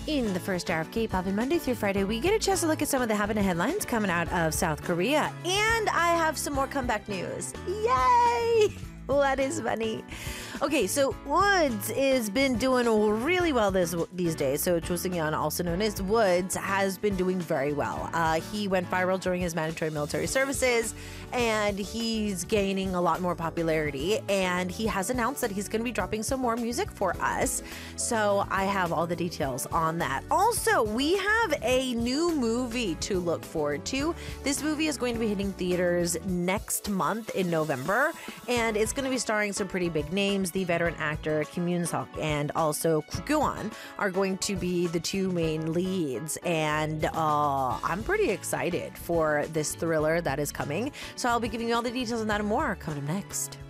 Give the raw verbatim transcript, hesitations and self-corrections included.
In the first hour of K-pop, and Monday through Friday, we get a chance to look at some of the happening headlines coming out of South Korea. And I have some more comeback news. Yay! Well, that is funny. Okay, so Woods has been doing really well this these days. So Cho Seung-yeon, also known as Woods, has been doing very well. Uh, he went viral during his mandatory military services, and he's gaining a lot more popularity. And he has announced that he's going to be dropping some more music for us. So I have all the details on that. Also, we have a new movie to look forward to. This movie is going to be hitting theaters next month in November, and it's going to be starring some pretty big names. The veteran actor Kim Yoon-seok and also Koo Kyo-won are going to be the two main leads, and uh, I'm pretty excited for this thriller that is coming. So I'll be giving you all the details on that and more coming up next.